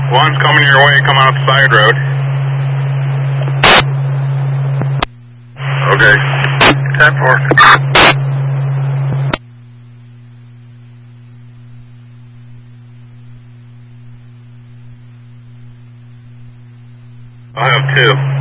One's coming your way, come out the side road. Okay. 10-4. I have two.